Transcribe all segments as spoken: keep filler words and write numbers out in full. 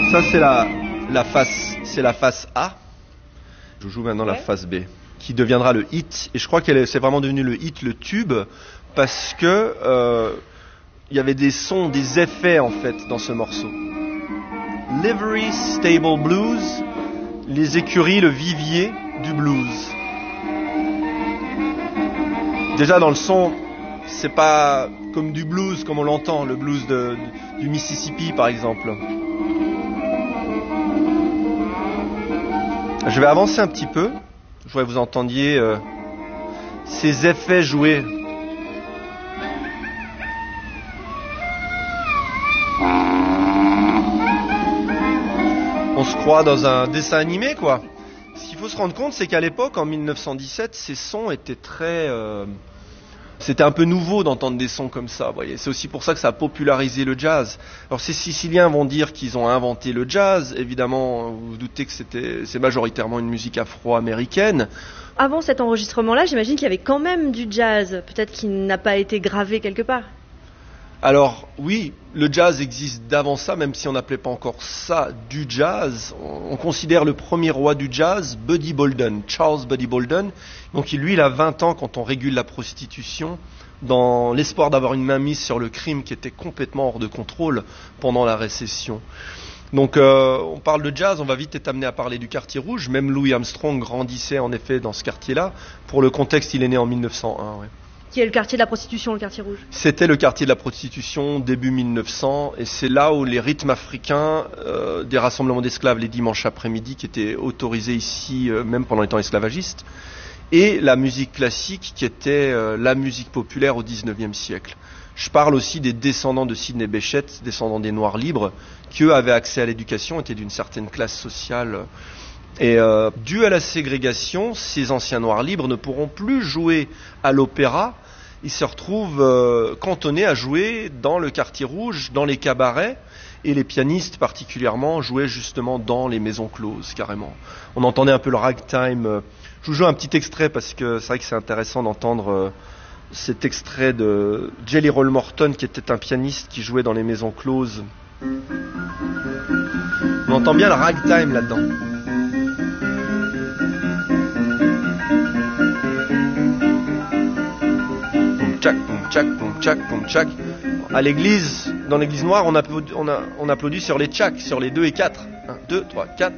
Ça c'est la, la face, c'est la face A. Je joue maintenant ouais. la face B, qui deviendra le hit. Et je crois que c'est vraiment devenu le hit, le tube, parce que euh, il y avait des sons, des effets en fait dans ce morceau. Livery Stable Blues, les écuries, le vivier du blues. Déjà dans le son, c'est pas comme du blues comme on l'entend, le blues de, de, du Mississippi par exemple. Je vais avancer un petit peu. Je voudrais que vous entendiez euh, ces effets joués. On se croit dans un dessin animé, quoi. Ce qu'il faut se rendre compte, c'est qu'à l'époque, en dix-neuf cent dix-sept, ces sons étaient très... Euh, c'était un peu nouveau d'entendre des sons comme ça, vous voyez. C'est aussi pour ça que ça a popularisé le jazz. Alors ces Siciliens vont dire qu'ils ont inventé le jazz. Évidemment, vous vous doutez que c'était, c'est majoritairement une musique afro-américaine. Avant cet enregistrement-là, j'imagine qu'il y avait quand même du jazz. Peut-être qu'il n'a pas été gravé quelque part. Alors oui, le jazz existe d'avant ça, même si on n'appelait pas encore ça du jazz. On considère le premier roi du jazz, Buddy Bolden, Charles Buddy Bolden. Donc lui, il a vingt ans quand on régule la prostitution, dans l'espoir d'avoir une main mise sur le crime qui était complètement hors de contrôle pendant la récession. Donc euh, on parle de jazz, on va vite être amené à parler du quartier rouge. Même Louis Armstrong grandissait en effet dans ce quartier-là. Pour le contexte, il est né en dix-neuf cent un, ouais. Qui est le quartier de la prostitution, le quartier rouge. C'était le quartier de la prostitution début mille neuf cents, et c'est là où les rythmes africains, euh, des rassemblements d'esclaves les dimanches après-midi, qui étaient autorisés ici, euh, même pendant les temps esclavagistes, et la musique classique, qui était euh, la musique populaire au dix-neuvième siècle. Je parle aussi des descendants de Sidney Bechet, descendants des Noirs libres, qui eux avaient accès à l'éducation, étaient d'une certaine classe sociale. Et euh, dû à la ségrégation, ces anciens Noirs libres ne pourront plus jouer à l'opéra. Ils se retrouvent euh, cantonnés à jouer dans le quartier rouge, dans les cabarets, et les pianistes particulièrement jouaient justement dans les maisons closes, carrément. On entendait un peu le ragtime. Je vous joue un petit extrait parce que c'est vrai que c'est intéressant d'entendre euh, cet extrait de Jelly Roll Morton, qui était un pianiste qui jouait dans les maisons closes. On entend bien le ragtime là-dedans. Tchac, boum, tchac, boum, tchac, boum, tchac. À l'église, dans l'église noire, on applaudit, on, a, on applaudit sur les tchacs, sur les deux et quatre. un, deux, trois, quatre.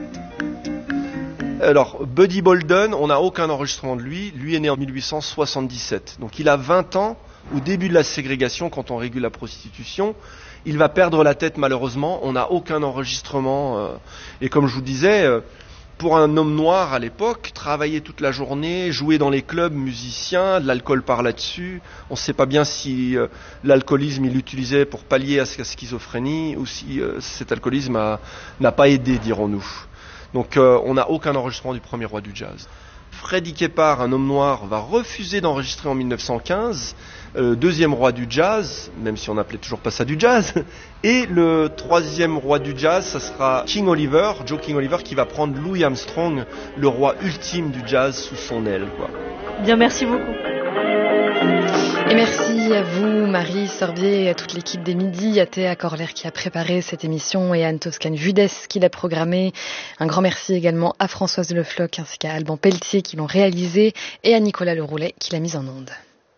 Alors, Buddy Bolden, on n'a aucun enregistrement de lui. Lui est né en mille huit cent soixante-dix-sept. Donc il a vingt ans, au début de la ségrégation, quand on régule la prostitution. Il va perdre la tête malheureusement, on n'a aucun enregistrement. Euh, et comme je vous disais... Euh, Pour un homme noir à l'époque, travailler toute la journée, jouer dans les clubs, musicien, de l'alcool par là-dessus. On ne sait pas bien si euh, l'alcoolisme il l'utilisait pour pallier à sa schizophrénie ou si euh, cet alcoolisme a, n'a pas aidé, dirons-nous. Donc euh, on n'a aucun enregistrement du premier roi du jazz. Freddie Keppard, un homme noir, va refuser d'enregistrer en mille neuf cent quinze, euh, deuxième roi du jazz, même si on n'appelait toujours pas ça du jazz. Et le troisième roi du jazz, ça sera King Oliver, Joe King Oliver, qui va prendre Louis Armstrong, le roi ultime du jazz, sous son aile, quoi. Bien, merci beaucoup. Et merci à vous, Marie Sorbier, et à toute l'équipe des Midis, à Théa Corler qui a préparé cette émission et à Anne Toscane-Vudes qui l'a programmée. Un grand merci également à Françoise Le Floch ainsi qu'à Alban Pelletier qui l'ont réalisé et à Nicolas Leroulet qui l'a mise en onde.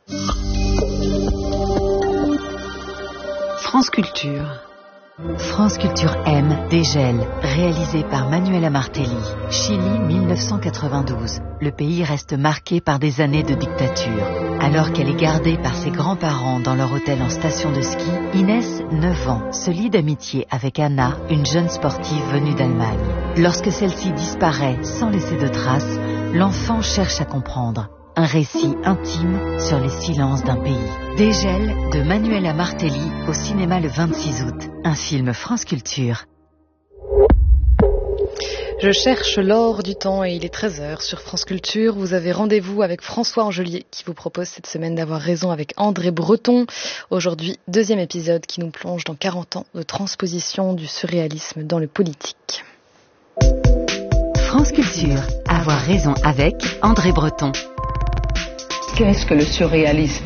France Culture. France Culture aime Dégel, réalisé par Manuela Martelly. Chili dix-neuf cent quatre-vingt-douze. Le pays reste marqué par des années de dictature. Alors qu'elle est gardée par ses grands-parents dans leur hôtel en station de ski, Inès, neuf ans, se lie d'amitié avec Anna, une jeune sportive venue d'Allemagne. Lorsque celle-ci disparaît sans laisser de traces, l'enfant cherche à comprendre. Un récit intime sur les silences d'un pays. Dégel de Manuela Martelly au cinéma le vingt-six août. Un film France Culture. Je cherche l'or du temps et il est treize heures sur France Culture. Vous avez rendez-vous avec François Angelier qui vous propose cette semaine d'avoir raison avec André Breton. Aujourd'hui, deuxième épisode qui nous plonge dans quarante ans de transposition du surréalisme dans le politique. France Culture, avoir raison avec André Breton. Qu'est-ce que le surréalisme ?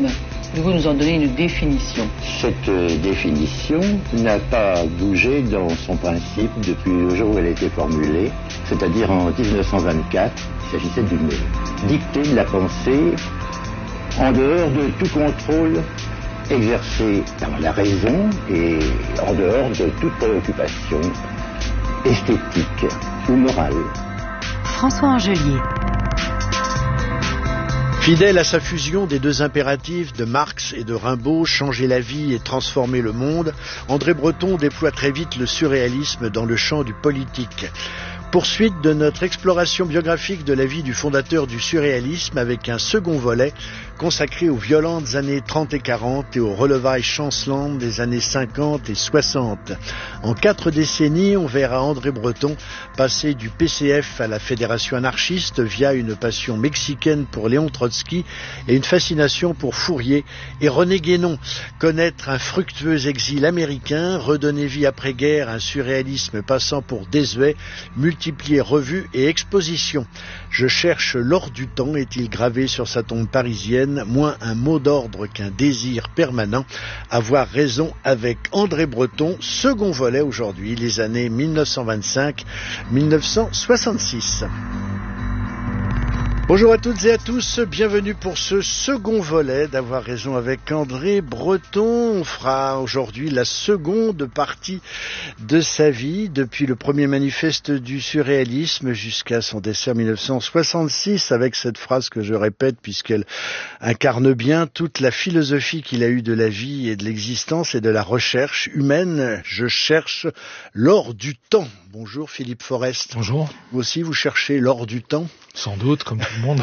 Pouvez-vous nous en donner une définition? Cette euh, définition n'a pas bougé dans son principe depuis le jour où elle a été formulée, c'est-à-dire en dix-neuf cent vingt-quatre. Il s'agissait d'une dictée de la pensée en dehors de tout contrôle exercé par la raison et en dehors de toute préoccupation esthétique ou morale. François Angelier. Fidèle à sa fusion des deux impératifs de Marx et de Rimbaud, changer la vie et transformer le monde, André Breton déploie très vite le surréalisme dans le champ du politique. Poursuite de notre exploration biographique de la vie du fondateur du surréalisme avec un second volet consacré aux violentes années trente et quarante et aux relevailles chancelantes des années cinquante et soixante. En quatre décennies, on verra André Breton passer du P C F à la Fédération anarchiste via une passion mexicaine pour Léon Trotsky et une fascination pour Fourier et René Guénon. Connaître un fructueux exil américain, redonner vie après-guerre à un surréalisme passant pour désuet, multiplier revues et expositions. Je cherche l'or du temps, est-il gravé sur sa tombe parisienne, moins un mot d'ordre qu'un désir permanent. Avoir raison avec André Breton, second volet aujourd'hui, les années mille neuf cent vingt-cinq à mille neuf cent soixante-six. Bonjour à toutes et à tous, bienvenue pour ce second volet d'Avoir raison avec André Breton. On fera aujourd'hui la seconde partie de sa vie, depuis le premier manifeste du surréalisme jusqu'à son décès en mille neuf cent soixante-six, avec cette phrase que je répète puisqu'elle incarne bien toute la philosophie qu'il a eue de la vie et de l'existence et de la recherche humaine. Je cherche l'or du temps. Bonjour Philippe Forest. Bonjour. Vous aussi, vous cherchez l'or du temps ? Sans doute, comme tout le monde.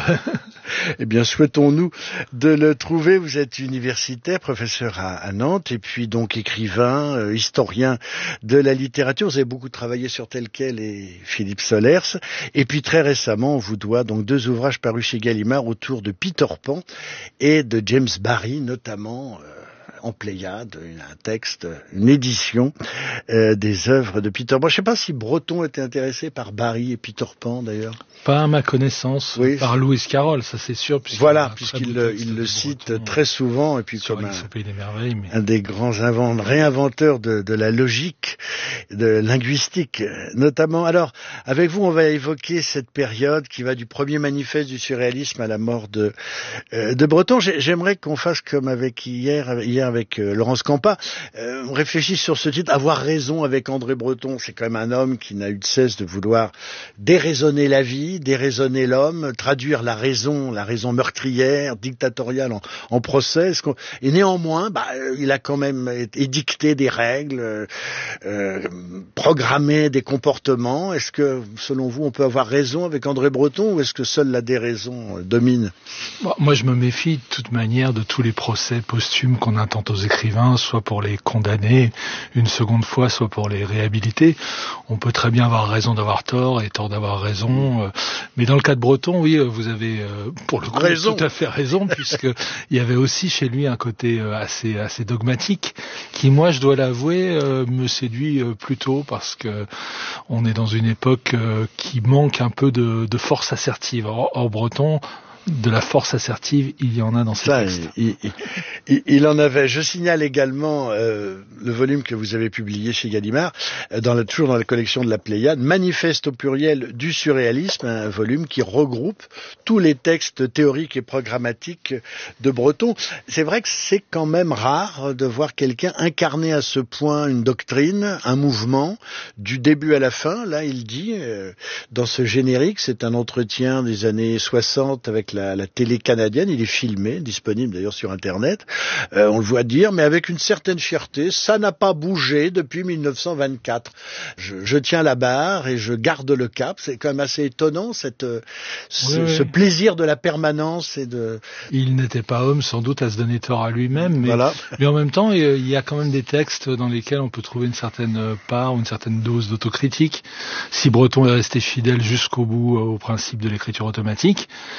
Eh bien, souhaitons-nous de le trouver. Vous êtes universitaire, professeur à, à Nantes, et puis donc écrivain, euh, historien de la littérature. Vous avez beaucoup travaillé sur Tel quel et Philippe Solers. Et puis très récemment, on vous doit donc deux ouvrages parus chez Gallimard autour de Peter Pan et de James Barrie, notamment... Euh, en Pléiade, un texte, une édition euh, des œuvres de Peter Pan. Je ne sais pas si Breton était intéressé par Barrie et Peter Pan, d'ailleurs. Pas à ma connaissance, oui. Par Lewis Carroll, ça c'est sûr. Voilà, puisqu'il le, il le cite Breton, très souvent, et puis comme un, des merveilles, mais... un des grands invent, réinventeurs de, de la logique, de linguistique, notamment. Alors, avec vous, on va évoquer cette période qui va du premier manifeste du surréalisme à la mort de, euh, de Breton. J'aimerais qu'on fasse comme avec hier, hier avec euh, Laurence Campa, euh, on réfléchit sur ce titre, Avoir raison avec André Breton. C'est quand même un homme qui n'a eu de cesse de vouloir déraisonner la vie, déraisonner l'homme, traduire la raison, la raison meurtrière, dictatoriale en, en procès. Et néanmoins, bah, il a quand même édicté des règles, euh, programmé des comportements. Est-ce que, selon vous, on peut avoir raison avec André Breton, ou est-ce que seule la déraison domine ? Bon, moi, je me méfie de toute manière de tous les procès posthumes qu'on intente aux écrivains, soit pour les condamner une seconde fois, soit pour les réhabiliter. On peut très bien avoir raison d'avoir tort et tort d'avoir raison. Mais dans le cas de Breton, oui, vous avez pour le coup raison. Tout à fait raison, puisque il y avait aussi chez lui un côté assez assez dogmatique qui, moi, je dois l'avouer, me séduit plutôt, parce que on est dans une époque qui manque un peu de, de force assertive. Or, or Breton, de la force assertive, il y en a dans ces Ça, textes. Il, il, il, il en avait. Je signale également euh, le volume que vous avez publié chez Gallimard, dans la, toujours dans la collection de la Pléiade, Manifeste au pluriel du surréalisme, un volume qui regroupe tous les textes théoriques et programmatiques de Breton. C'est vrai que c'est quand même rare de voir quelqu'un incarner à ce point une doctrine, un mouvement, du début à la fin. Là, il dit, euh, dans ce générique, c'est un entretien des années soixante avec La, la télé canadienne, il est filmé, disponible d'ailleurs sur Internet, euh, on le voit dire, mais avec une certaine fierté, ça n'a pas bougé depuis mille neuf cent vingt-quatre. Je, je tiens la barre et je garde le cap. C'est quand même assez étonnant, cette, ce, oui, oui. ce plaisir de la permanence et de... Il n'était pas homme sans doute à se donner tort à lui-même, mais, voilà. mais en même temps, il y a quand même des textes dans lesquels on peut trouver une certaine part ou une certaine dose d'autocritique. Si Breton est resté fidèle jusqu'au bout au principe de l'écriture automatique,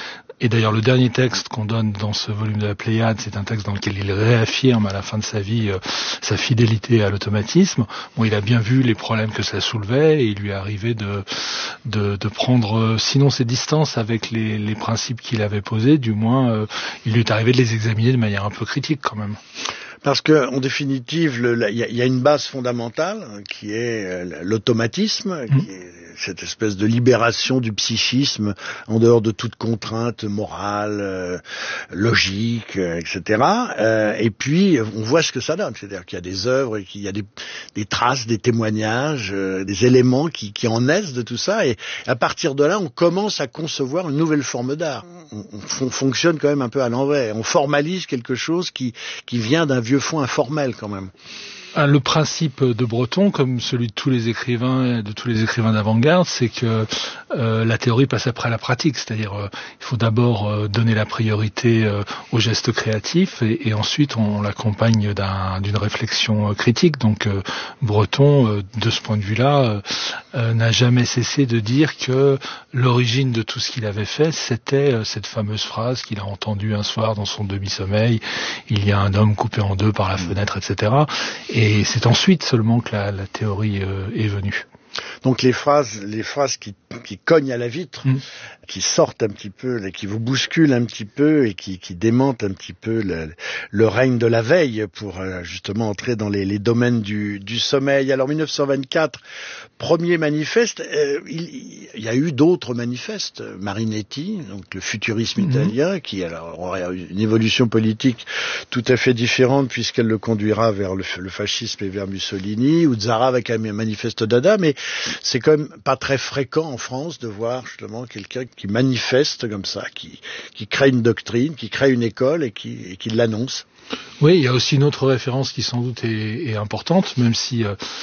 Et d'ailleurs, le dernier texte qu'on donne dans ce volume de la Pléiade, c'est un texte dans lequel il réaffirme à la fin de sa vie euh, sa fidélité à l'automatisme. Bon, il a bien vu les problèmes que ça soulevait et il lui est arrivé de de, de prendre, euh, sinon ses distances avec les, les principes qu'il avait posés, du moins, euh, il lui est arrivé de les examiner de manière un peu critique quand même. Parce que, en définitive, il y, y a une base fondamentale qui est l'automatisme, mmh. qui est cette espèce de libération du psychisme en dehors de toute contrainte morale, euh, logique, euh, et cetera. Euh, et puis, on voit ce que ça donne, c'est-à-dire qu'il y a des œuvres, qu'il y a des, des traces, des témoignages, euh, des éléments qui, qui en naissent de tout ça. Et à partir de là, on commence à concevoir une nouvelle forme d'art. On, on fonctionne quand même un peu à l'envers. On formalise quelque chose qui, qui vient d'un vieux fond informel quand même. Le principe de Breton, comme celui de tous les écrivains, de tous les écrivains d'avant-garde, c'est que euh, la théorie passe après la pratique. C'est-à-dire, euh, il faut d'abord euh, donner la priorité euh, aux gestes créatifs et, et ensuite on l'accompagne d'un, d'une réflexion euh, critique. Donc, euh, Breton, euh, de ce point de vue-là, euh, euh, n'a jamais cessé de dire que l'origine de tout ce qu'il avait fait, c'était euh, cette fameuse phrase qu'il a entendue un soir dans son demi-sommeil. Il y a un homme coupé en deux par la fenêtre, et cetera. Et Et c'est ensuite seulement que la, la théorie euh, est venue. Donc les phrases, les phrases qui, qui cognent à la vitre, mmh. qui sortent un petit peu, qui vous bousculent un petit peu et qui, qui démentent un petit peu le, le règne de la veille pour euh, justement entrer dans les, les domaines du, du sommeil. Alors dix-neuf cent vingt-quatre, premier manifeste, euh, il, il y a eu d'autres manifestes. Marinetti, donc le futurisme mmh. italien, qui alors aura une évolution politique tout à fait différente puisqu'elle le conduira vers le, le fascisme et vers Mussolini, ou Zara avec un manifeste Dada, mais c'est quand même pas très fréquent en France de voir justement quelqu'un qui manifeste comme ça, qui, qui crée une doctrine, qui crée une école et qui, et qui l'annonce. Oui, il y a aussi une autre référence qui sans doute est, est importante, même si euh,